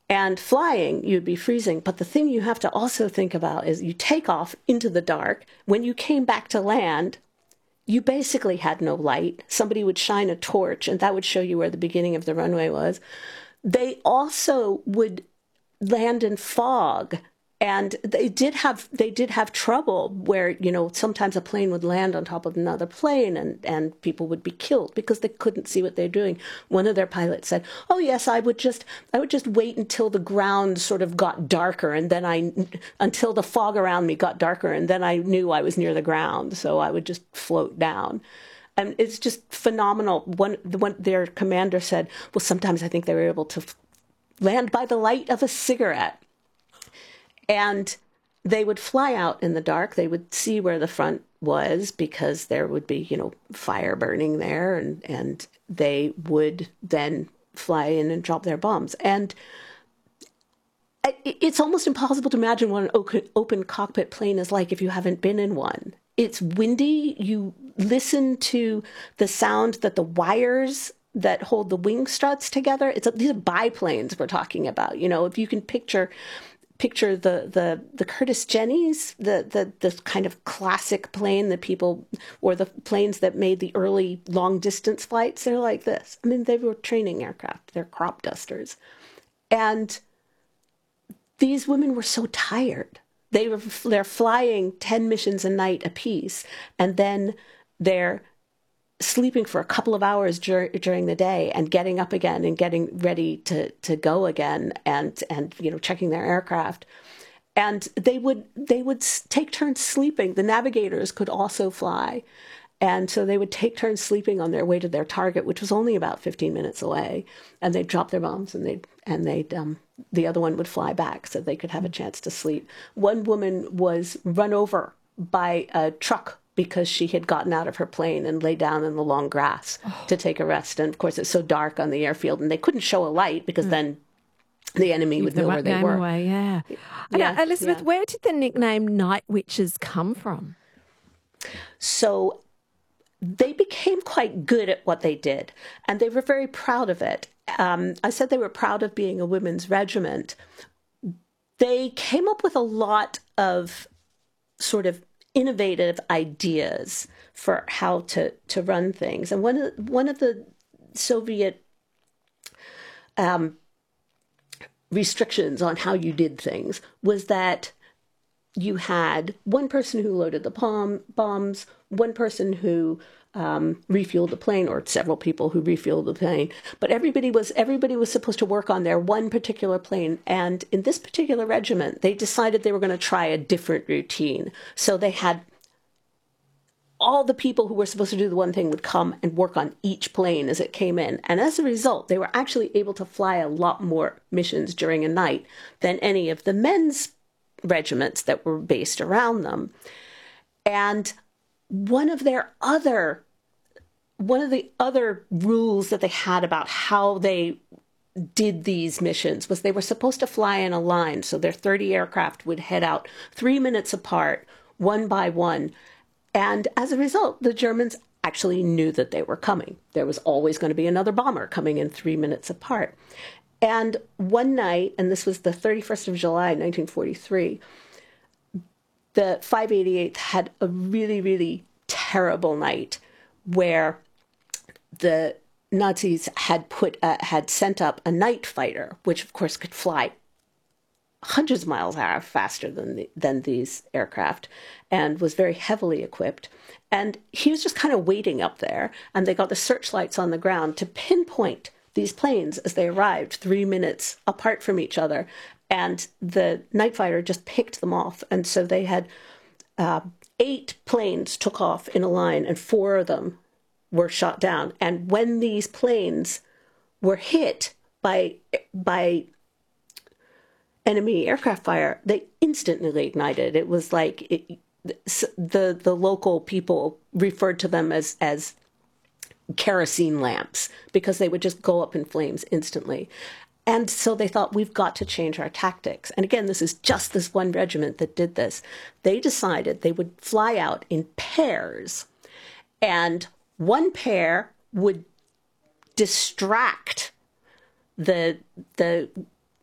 And flying, you'd be freezing. But the thing you have to also think about is you take off into the dark. When you came back to land, you basically had no light. Somebody would shine a torch, and that would show you where the beginning of the runway was. They also would land in fog. And they did have trouble where, sometimes a plane would land on top of another plane and people would be killed because they couldn't see what they're doing. One of their pilots said, "Oh yes, I would just wait until the ground sort of got darker and then until the fog around me got darker and then I knew I was near the ground. So I would just float down." And it's just phenomenal. Their commander said, "Well, sometimes I think they were able to land by the light of a cigarette." And they would fly out in the dark. They would see where the front was because there would be, fire burning there. And they would then fly in and drop their bombs. And it's almost impossible to imagine what an open cockpit plane is like if you haven't been in one. It's windy. You listen to the sound that the wires that hold the wing struts together. These are biplanes we're talking about. If you can picture the Curtiss Jennies, the kind of classic plane that people, or the planes that made the early long distance flights, they're like this. I mean, they were training aircraft. They're crop dusters. And these women were so tired. They're flying 10 missions a night apiece, and then they're sleeping for a couple of hours during the day and getting up again and getting ready to go again and checking their aircraft. And they would take turns sleeping. The navigators could also fly. And so they would take turns sleeping on their way to their target, which was only about 15 minutes away. And they'd drop their bombs and the other one would fly back so they could have a chance to sleep. One woman was run over by a truck because she had gotten out of her plane and lay down in the long grass to take a rest. And of course, it's so dark on the airfield, and they couldn't show a light because then the enemy would know where they were. Away, yeah. And, Elizabeth, where did the nickname Night Witches come from? So they became quite good at what they did, and they were very proud of it. I said they were proud of being a women's regiment. They came up with a lot of sort of innovative ideas for how to run things. And one of the Soviet restrictions on how you did things was that you had one person who loaded the bombs, one person who refueled the plane, or several people who refueled the plane. But everybody was supposed to work on their one particular plane. And in this particular regiment, they decided they were going to try a different routine. So they had all the people who were supposed to do the one thing would come and work on each plane as it came in. And as a result, they were actually able to fly a lot more missions during a night than any of the men's regiments that were based around them. And one of the other rules that they had about how they did these missions was they were supposed to fly in a line. So their 30 aircraft would head out 3 minutes apart, one by one. And as a result, the Germans actually knew that they were coming. There was always going to be another bomber coming in 3 minutes apart. And one night, and this was the 31st of July, 1943, the 588th had a really, really terrible night where the Nazis had sent up a night fighter, which of course could fly hundreds of miles an hour faster than these aircraft, and was very heavily equipped. And he was just kind of waiting up there, and they got the searchlights on the ground to pinpoint these planes as they arrived 3 minutes apart from each other. And the night fighter just picked them off. And so they had 8 planes took off in a line, and 4 of them were shot down. And when these planes were hit by enemy aircraft fire, they instantly ignited. It was like the local people referred to them as kerosene lamps, because they would just go up in flames instantly. And so they thought, we've got to change our tactics. And again, this is just this one regiment that did this. They decided they would fly out in pairs, and one pair would distract the